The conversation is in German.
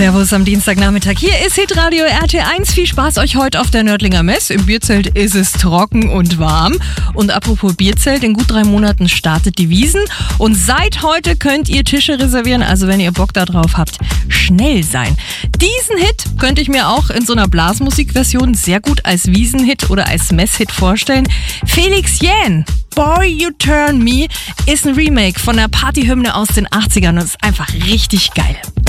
Servus am Dienstagnachmittag. Hier ist Hitradio RT1. Viel Spaß euch heute auf der Nördlinger Mess. Im Bierzelt ist es trocken und warm. Und apropos Bierzelt, in gut 3 Monaten startet die Wiesn. Und seit heute könnt ihr Tische reservieren. Also wenn ihr Bock da drauf habt, schnell sein. Diesen Hit könnte ich mir auch in so einer Blasmusikversion sehr gut als Wiesn-Hit oder als Messhit vorstellen. Felix Jähn, Boy You Turn Me, ist ein Remake von der Partyhymne aus den 80ern und ist einfach richtig geil.